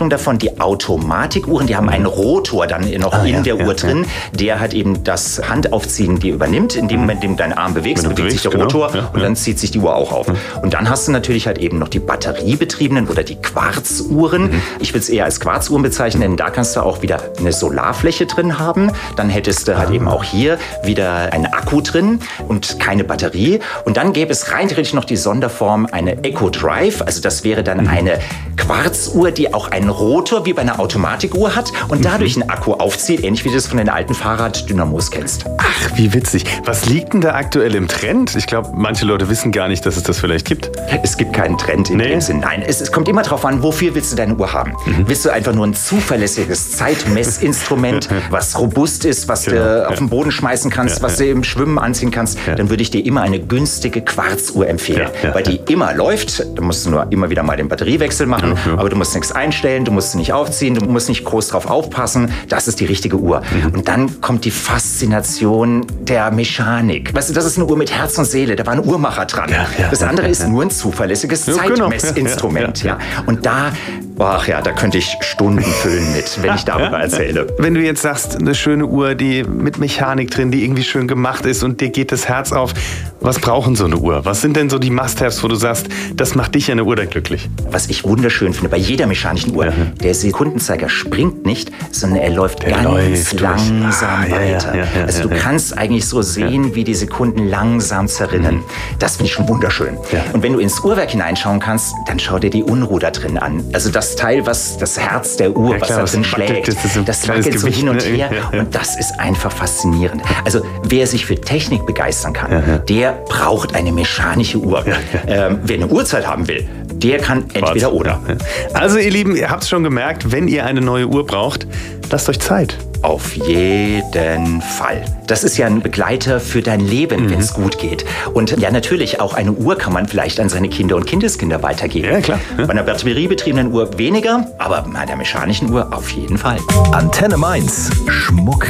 Entwicklung davon. Die Automatikuhren, die haben einen Rotor dann noch in der Uhr drin, der halt eben das Handaufziehen dir übernimmt. In dem Moment, in dem du deinen Arm bewegst, bewegt sich der Rotor und dann zieht sich die Uhr auch auf. Und dann hast du natürlich halt eben noch die batteriebetriebenen oder die Quarzuhren. Ich will es eher als Quarzuhren bezeichnen, denn da kannst du auch wieder eine Solarfläche drin haben. Dann hättest du halt eben auch hier wieder einen Akku drin und keine Batterie. Und dann gäbe es rein theoretisch noch die Sonderform, eine Eco Drive. Also das wäre dann eine Quarzuhr, die auch einen Rotor wie bei einer Automatikuhr hat und dadurch einen Akku aufzieht, ähnlich wie du das von den alten Fahrraddynamos kennst. Ach, wie witzig. Was liegt denn da aktuell im Trend? Ich glaube, manche Leute wissen gar nicht, dass es das vielleicht gibt. Es gibt keinen Trend in dem Sinn. Nein, es kommt immer darauf an, wofür willst du deine Uhr haben? Willst du einfach nur ein zuverlässiges Zeitmessinstrument, was robust ist, was du auf den Boden schmeißen kannst, was du im Schwimmen anziehen kannst, dann würde ich dir immer eine günstige Quarzuhr empfehlen, weil die immer läuft. Da musst du nur immer wieder mal den Batteriewechsel machen, aber du musst nichts einstellen, du musst sie nicht aufziehen, du musst nicht groß drauf aufpassen. Das ist die richtige Uhr. Und dann kommt die Faszination der Mechanik. Weißt du, das ist eine Uhr mit Herz und Seele, da war ein Uhrmacher dran. Das andere ist nur ein zuverlässiges Zeitmessinstrument. Und da könnte ich Stunden füllen mit, wenn ich darüber erzähle. Wenn du jetzt sagst, eine schöne Uhr, die mit Mechanik drin, die irgendwie schön gemacht ist und dir geht das Herz auf, was brauchen so eine Uhr? Was sind denn so die Must-Haves, wo du sagst, das macht dich eine Uhr dann glücklich? Was ich wunderschön finde, bei jeder mechanischen Uhr, der Sekundenzeiger springt nicht, sondern er läuft ganz langsam weiter. Also du kannst eigentlich so sehen, wie die Sekunden langsam zerrinnen. Das finde ich schon wunderschön. Und wenn du ins Uhrwerk hineinschauen kannst, dann schau dir die Unruh da drin an. Also das Teil, was das Herz der Uhr, was da drin schlägt, das wackelt so hin und her. Und das ist einfach faszinierend. Also wer sich für Technik begeistern kann, der braucht eine mechanische Uhr. Wer eine Uhrzeit haben will, der kann entweder oder. Also ihr Lieben, ihr habt es schon gemerkt, wenn ihr eine neue Uhr braucht, lasst euch Zeit. Auf jeden Fall. Das ist ja ein Begleiter für dein Leben, wenn es gut geht. Und ja, natürlich, auch eine Uhr kann man vielleicht an seine Kinder und Kindeskinder weitergeben. Ja, klar. Bei einer batteriebetriebenen Uhr weniger, aber bei der mechanischen Uhr auf jeden Fall. Antenne Mainz.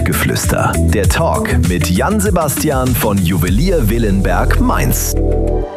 Schmuckgeflüster. Der Talk mit Jan Sebastian von Juwelier Willenberg Mainz.